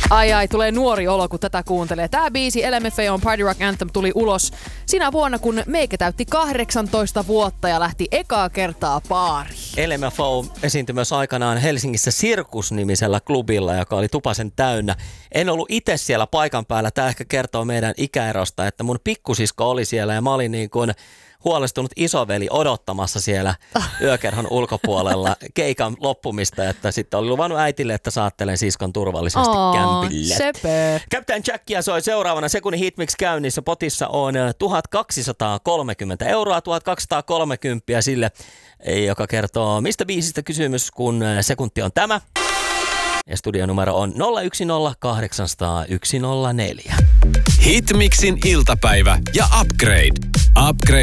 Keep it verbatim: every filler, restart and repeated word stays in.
Ai ai, tulee nuori olo, kun tätä kuuntelee. Tää biisi L M F A on Party Rock Anthem tuli ulos sinä vuonna, kun meikä täytti kahdeksantoista vuotta ja lähti ekaa kertaa baariin. L M F O esiintyi myös aikanaan Helsingissä Sirkus-nimisellä klubilla, joka oli tupasen täynnä. En ollut itse siellä paikan päällä. Tämä ehkä kertoo meidän ikäerosta, että mun pikkusisko oli siellä ja mä olin niin kuin huolestunut isoveli odottamassa siellä yökerhon ulkopuolella keikan loppumista, että sitten oli luvannut äitille, että saattelen siskon turvallisesti Oo, kämpille. sepö. Captain Jackia soi seuraavana sekunnin Hitmix käynnissä. Potissa on tuhatkaksisataakolmekymmentä euroa, tuhatkaksisataakolmekymmentä sille, joka kertoo mistä biisistä kysymys, kun sekunti on tämä. Ja studionumero on nolla yksi nolla kahdeksan nolla nolla yksi nolla neljä. Hitmixin iltapäivä ja Upgrade. Upgrade.